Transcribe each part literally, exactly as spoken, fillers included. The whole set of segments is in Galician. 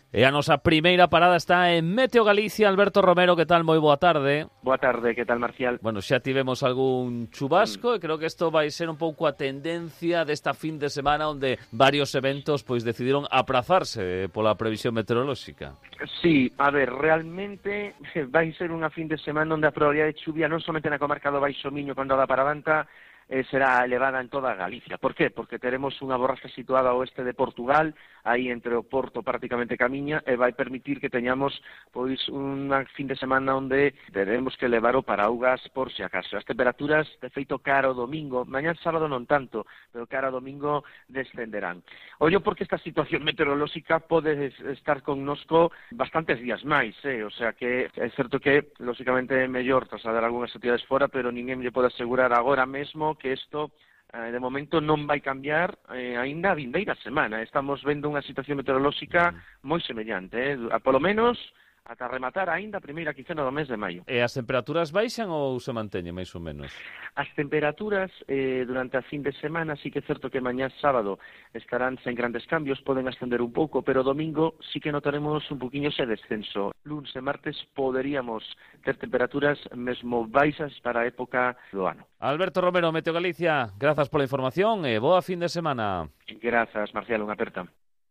E a nosa primeira parada está en Meteo Galicia. Alberto Romero, que tal? Moi boa tarde. Boa tarde, que tal, Marcial? Bueno, xa tivemos algún chubasco mm. e creo que isto vai ser un pouco a tendencia desta fin de semana onde varios eventos pois decidiron aprazarse pola previsión meteorolóxica. Sí, a ver, realmente vai ser unha fin de semana onde a probabilidade de chuvia non somente na comarca do Baixo Miño cando da Paravanta eh, será elevada en toda Galicia. Por qué? Porque teremos unha borrasca situada ao oeste de Portugal, aí entre o Porto prácticamente camiña, e vai permitir que teñamos pois unha fin de semana onde teremos que levar o paraugas por si acaso. As temperaturas, de feito, cara o domingo, mañá sábado non tanto, pero cara o domingo descenderán. Ollo porque esta situación meteorolóxica pode estar connosco bastantes días máis, eh? O sea que é certo que, lógicamente, é mellor trasladar algunhas actividades fora, pero ninguén lle pode asegurar agora mesmo que isto eh, de momento non vai cambiar eh, aínda a vindeira semana. Estamos vendo unha situación meteorolóxica moi semellante, eh? Polo menos ata rematar aínda a primeira quincena do mes de maio. E as temperaturas baixan ou se manteñen máis ou menos? As temperaturas eh, durante a fin de semana sí que é certo que mañá sábado estarán sen grandes cambios, poden ascender un pouco, pero domingo sí que notaremos un poquinho ese descenso. Luns e martes poderíamos ter temperaturas mesmo baixas para a época do ano. Alberto Romero, Meteo Galicia, grazas pola información e boa fin de semana. Grazas, Marcial, unha aperta.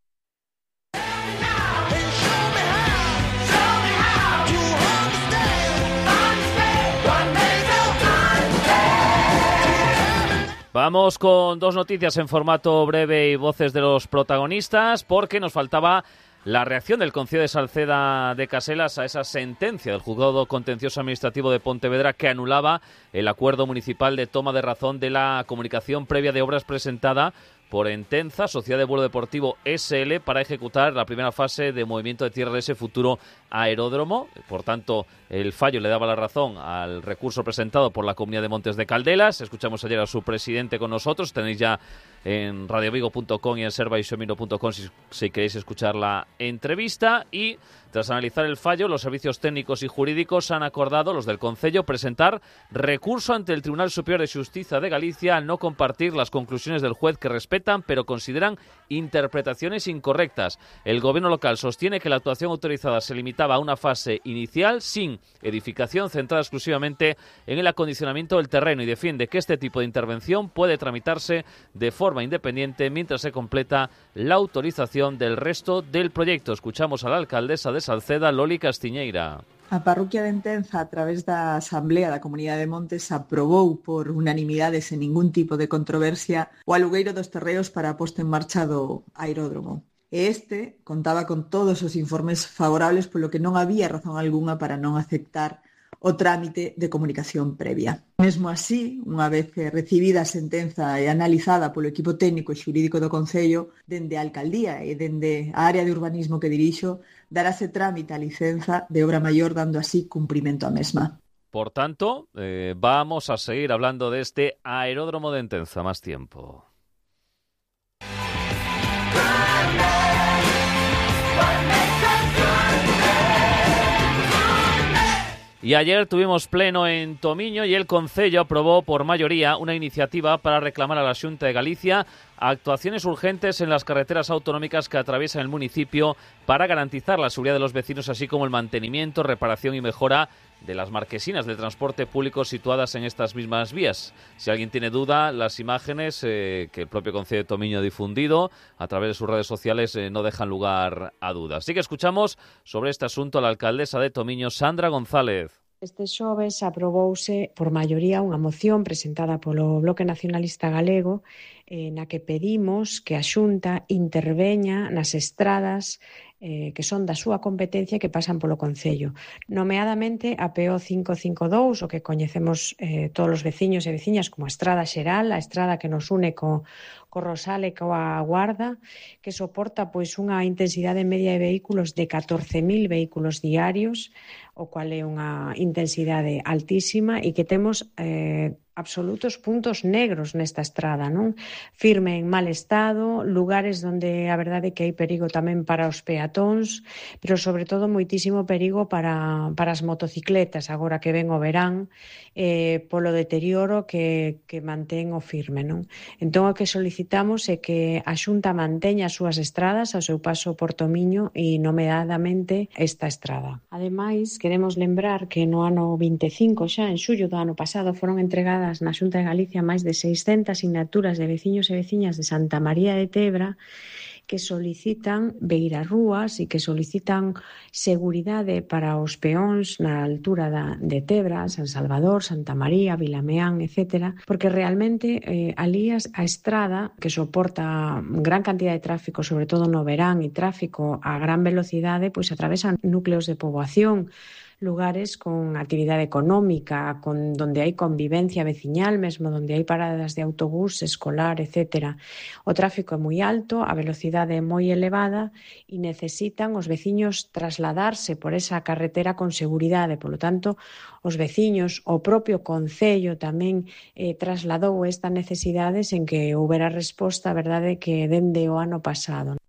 Vamos con dos noticias en formato breve y voces de los protagonistas, porque nos faltaba la reacción del Concello de Salceda de Caselas a esa sentencia del Juzgado Contencioso Administrativo de Pontevedra que anulaba el acuerdo municipal de toma de razón de la comunicación previa de obras presentada por Entenza, Sociedad de Vuelo Deportivo S L, para ejecutar la primera fase de movimiento de tierra de ese futuro aeródromo. Por tanto, el fallo le daba la razón al recurso presentado por la Comunidad de Montes de Caldelas. Escuchamos ayer a su presidente con nosotros. Tenéis ya en radiovigo punto com y en ser baixo miño punto com si, si queréis escuchar la entrevista. Y tras analizar el fallo, los servicios técnicos y jurídicos han acordado, los del Concello, presentar recurso ante el Tribunal Superior de Xustiza de Galicia al no compartir las conclusiones del juez que respetan, pero consideran interpretaciones incorrectas. El gobierno local sostiene que la actuación autorizada se limitaba a una fase inicial sin edificación centrada exclusivamente en el acondicionamiento del terreno y defiende que este tipo de intervención puede tramitarse de forma independiente mientras se completa la autorización del resto del proyecto. Escuchamos a la alcaldesa de Salceda, Loli Castiñeira. A parroquia de Entenza, a través da Asamblea da Comunidade de Montes, aprobou por unanimidade sen ningún tipo de controversia o alugueiro dos terreos para a posta en marcha do aeródromo. E este contaba con todos os informes favorables, polo que non había razón algunha para non aceptar o trámite de comunicación previa. Mesmo así, unha vez recibida a sentenza e analizada polo equipo técnico e xurídico do Concello, dende a Alcaldía e dende a área de urbanismo que dirixo, darase trámite a licenza de obra maior, dando así cumprimento á mesma. Por tanto, eh, vamos a seguir hablando de este aeródromo de Entenza más tiempo. Y ayer tuvimos pleno en Tomiño y el Concello aprobó por mayoría una iniciativa para reclamar a la Xunta de Galicia actuaciones urgentes en las carreteras autonómicas que atraviesan el municipio para garantizar la seguridad de los vecinos, así como el mantenimiento, reparación y mejora de las marquesinas del transporte público situadas en estas mismas vías. Si alguien tiene duda, las imágenes eh, que el propio Concello de Tomiño ha difundido a través de sus redes sociales eh, no dejan lugar a dudas. Así que escuchamos sobre este asunto a la alcaldesa de Tomiño, Sandra González. Este xoves aprobouse por maioría unha moción presentada polo Bloque Nacionalista Galego eh, na que pedimos que a Xunta interveña nas estradas eh, que son da súa competencia e que pasan polo Concello. Nomeadamente a P O cinco cinco dous, o que coñecemos eh, todos os veciños e veciñas como a Estrada Xeral, a estrada que nos une co, co Rosal e coa Guarda, que soporta pois unha intensidade media de vehículos de catorce mil vehículos diarios, o cual é unha intensidade altísima e que temos eh, absolutos puntos negros nesta estrada, non? Firme en mal estado, lugares onde a verdade é que hai perigo tamén para os peatóns, pero sobre todo moitísimo perigo para, para as motocicletas, agora que ven o verán, eh, polo deterioro que, que mantén o firme, non? Entón, o que solicitamos é que a Xunta manteña as súas estradas ao seu paso por Tomiño e nomeadamente esta estrada. Ademais, queremos lembrar que no ano vinte e cinco, xa en xullo do ano pasado, foron entregadas na Xunta de Galicia máis de seiscentas sinaturas de veciños e veciñas de Santa María de Tebra que solicitan beirarrúas e que solicitan seguridade para os peóns na altura da, de Tebra, San Salvador, Santa María, Vilameán, etcétera, porque realmente eh, ali a estrada que soporta gran cantidad de tráfico, sobre todo no verán, e tráfico a gran velocidade, pois atravesan núcleos de poboación, lugares con actividade económica, con donde hai convivencia veciñal, mesmo donde hai paradas de autobús escolar, etcétera. O tráfico é moi alto, a velocidade é moi elevada e necesitan os veciños trasladarse por esa carretera con seguridade. Polo tanto, os veciños, o propio Concello tamén eh, trasladou estas necesidades en que houbera resposta, a verdade, que dende o ano pasado.